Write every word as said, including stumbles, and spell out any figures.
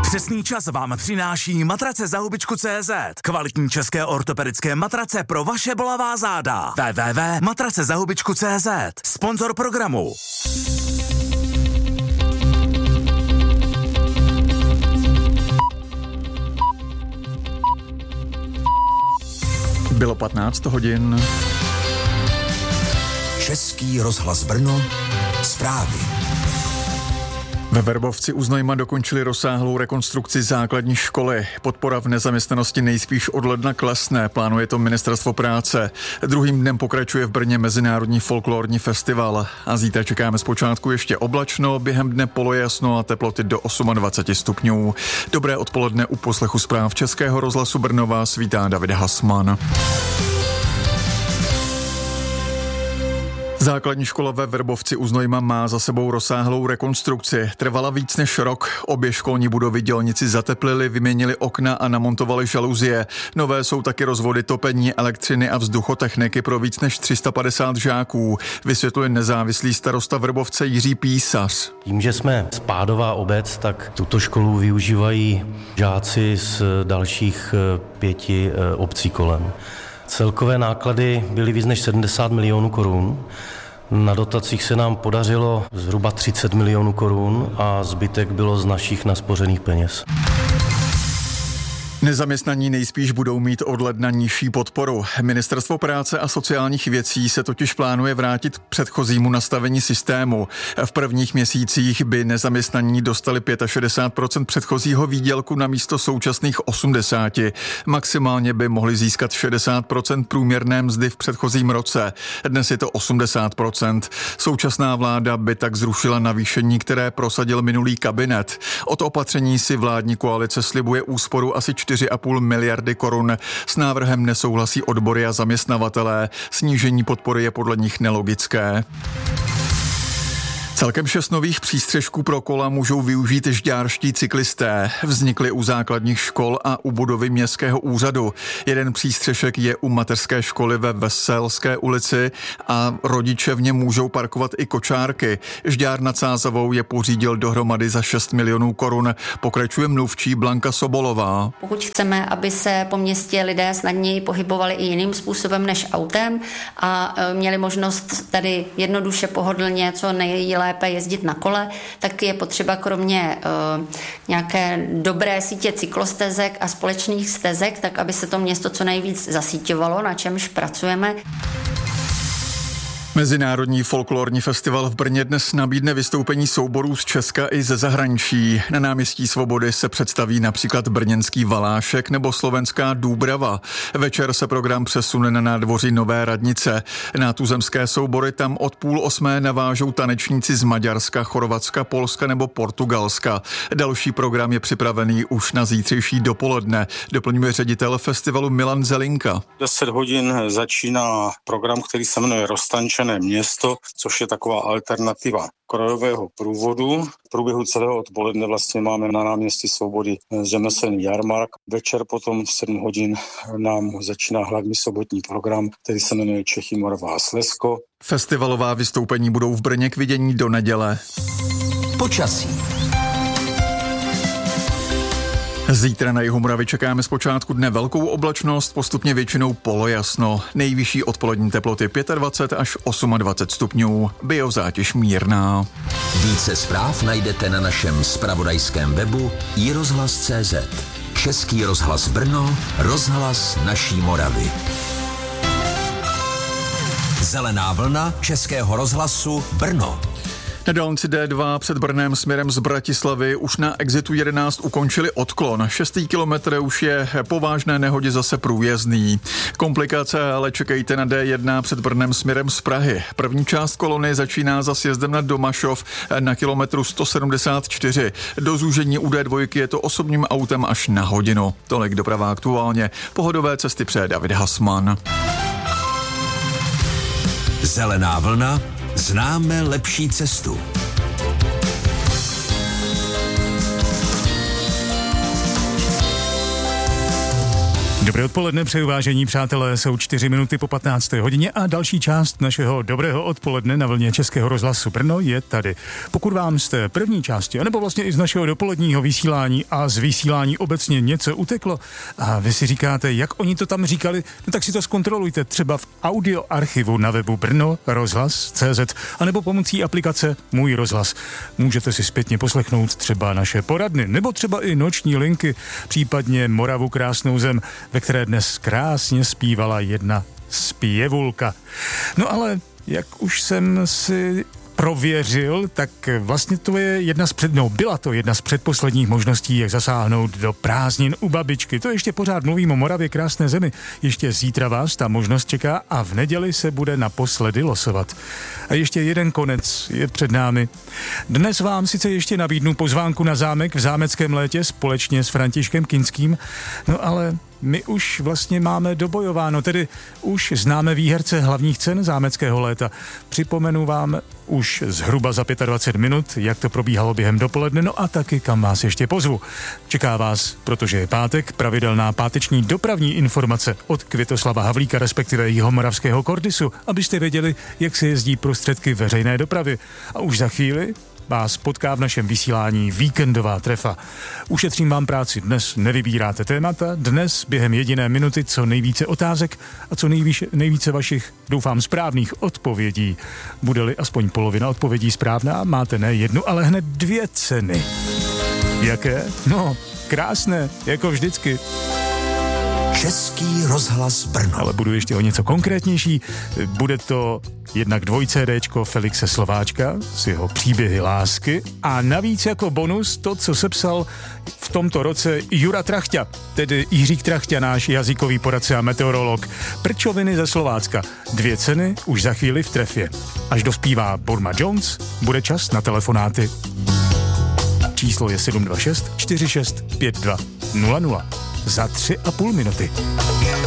Přesný čas vám přináší matrace za hubičku tečka cé zet. Kvalitní české ortopedické matrace pro vaše bolavá záda. w w w tečka matrace za hubičku tečka cé zet. Sponzor programu. Bylo patnáct hodin. Český rozhlas Brno. Zprávy. Ve Verbovci u Znojma dokončili rozsáhlou rekonstrukci základní školy. Podpora v nezaměstnanosti nejspíš od ledna klesne, plánuje to Ministerstvo práce. Druhým dnem pokračuje v Brně Mezinárodní folklorní festival. A zítra čekáme zpočátku ještě oblačno, během dne polojasno a teploty do dvacet osm stupňů. Dobré odpoledne u poslechu zpráv Českého rozhlasu Brno vás vítá David Hasman. Základní škola ve Verbovci u Znojma má za sebou rozsáhlou rekonstrukci. Trvala víc než rok. Obě školní budovy dělníci zateplili, vyměnili okna a namontovali žaluzie. Nové jsou taky rozvody topení, elektřiny a vzduchotechniky pro víc než tři sta padesát žáků, vysvětluje nezávislý starosta Verbovce Jiří Písař. Tím, že jsme spádová obec, tak tuto školu využívají žáci z dalších pěti obcí kolem. Celkové náklady byly víc než sedmdesát milionů korun. Na dotacích se nám podařilo zhruba třicet milionů korun a zbytek bylo z našich naspořených peněz. Nezaměstnaní nejspíš budou mít od ledna nižší podporu. Ministerstvo práce a sociálních věcí se totiž plánuje vrátit k předchozímu nastavení systému. V prvních měsících by nezaměstnaní dostali šedesát pět procent předchozího výdělku na místo současných osmdesát procent. Maximálně by mohli získat šedesát procent průměrné mzdy v předchozím roce. Dnes je to osmdesát procent. Současná vláda by tak zrušila navýšení, které prosadil minulý kabinet. Od opatření si vládní koalice slibuje úsporu asi čtyři a půl miliardy korun. S návrhem nesouhlasí odbory a zaměstnavatelé. Snížení podpory je podle nich nelogické. Celkem šest nových přístřešků pro kola můžou využít žďárští cyklisté. Vznikly u základních škol a u budovy městského úřadu. Jeden přístřešek je u mateřské školy ve Veselské ulici a rodiče v něm můžou parkovat i kočárky. Žďár nad Sázavou je pořídil dohromady za šest milionů korun. Pokračuje mluvčí Blanka Sobolová. Pokud chceme, aby se po městě lidé snadněji pohybovali i jiným způsobem než autem a měli možnost tady jednoduše pohodlně co nejlépe lépe jezdit na kole, tak je potřeba kromě uh, nějaké dobré sítě cyklostezek a společných stezek, tak aby se to město co nejvíc zasíťovalo, na čemž pracujeme. Mezinárodní folklorní festival v Brně dnes nabídne vystoupení souborů z Česka i ze zahraničí. Na náměstí Svobody se představí například brněnský Valášek nebo slovenská Dúbrava. Večer se program přesune na nádvoří Nové radnice. Na tuzemské soubory tam od půl osmé navážou tanečníci z Maďarska, Chorvatska, Polska nebo Portugalska. Další program je připravený už na zítřejší dopoledne, doplňuje ředitel festivalu Milan Zelinka. deset hodin začíná program, který se jmenuje Roztančené město, což je taková alternativa krajového průvodu. V průběhu celého odpoledne vlastně máme na náměstí Svobody řemeslný jarmark. Večer potom v sedm hodin nám začíná hlavní sobotní program, který se jmenuje Čechy, Morava a Slezsko. Festivalová vystoupení budou v Brně k vidění do neděle. Počasí. Zítra na jihu Moravy čekáme zpočátku dne velkou oblačnost, postupně většinou polojasno. Nejvyšší odpolední teploty dvacet pět až dvacet osm stupňů, biozátěž mírná. Více zpráv najdete na našem zpravodajském webu i rozhlas tečka cé zet. Český rozhlas Brno, rozhlas naší Moravy. Zelená vlna Českého rozhlasu Brno. Na dálnici D dva před Brnem směrem z Bratislavy už na exitu jedenáct ukončili odklon. Šestý kilometr už je po vážné nehodě zase průjezdný. Komplikace ale čekejte na D jedna před Brnem směrem z Prahy. První část kolony začíná za sjezdem na Domašov na kilometru sto sedmdesát čtyři. Do zúžení u D dva je to osobním autem až na hodinu. Tolik doprava aktuálně. Pohodové cesty přeje David Hasman. Zelená vlna. Známe lepší cestu. Dobré odpoledne, přeju vážení přátelé, jsou čtyři minuty po patnácté hodině a další část našeho dobrého odpoledne na vlně Českého rozhlasu Brno je tady. Pokud vám z té první části, anebo vlastně i z našeho dopoledního vysílání a z vysílání obecně něco uteklo a vy si říkáte, jak oni to tam říkali, no tak si to zkontrolujte třeba v audioarchivu na webu Brno rozhlas tečka cé zet anebo pomocí aplikace Můj rozhlas. Můžete si zpětně poslechnout třeba naše poradny, nebo třeba i noční linky, případně Moravu krásnou zem, ve které dnes krásně zpívala jedna zpěvulka. No ale jak už jsem si prověřil, tak vlastně to je jedna z před, no, byla to jedna z předposledních možností, jak zasáhnout do prázdnin u babičky. To ještě pořád mluvím o Moravě krásné zemi. Ještě zítra vás ta možnost čeká a v neděli se bude naposledy losovat. A ještě jeden konec je před námi. Dnes vám sice ještě nabídnu pozvánku na zámek v Zámeckém létě společně s Františkem Kinským, no ale my už vlastně máme dobojováno, tedy už známe výherce hlavních cen Zámeckého léta. Připomenu vám už zhruba za dvacet pět minut, jak to probíhalo během dopoledne, no a taky kam vás ještě pozvu. Čeká vás, protože je pátek, pravidelná páteční dopravní informace od Květoslava Havlíka, respektive Jihomoravského Kordisu, abyste věděli, jak se jezdí prostředky veřejné dopravy. A už za chvíli vás potká v našem vysílání víkendová trefa. Ušetřím vám práci, dnes nevybíráte témata, dnes během jediné minuty co nejvíce otázek a co nejvíce, nejvíce vašich, doufám, správných odpovědí. Bude-li aspoň polovina odpovědí správná, máte ne jednu, ale hned dvě ceny. Jaké? No, krásné, jako vždycky. Český rozhlas Brno. Ale budu ještě o něco konkrétnější. Bude to jednak dvojcédéčko Felixe Slováčka s jeho příběhy lásky a navíc jako bonus to, co sepsal v tomto roce Jura Trachťa, tedy Jiřík Trachťa, náš jazykový poradce a meteorolog. Prčoviny ze Slovácka. Dvě ceny už za chvíli v trefě. Až dospívá Burma Jones, bude čas na telefonáty. Číslo je sedm dva šest čtyři šest pět dva nula nula. Za tři a půl minuty.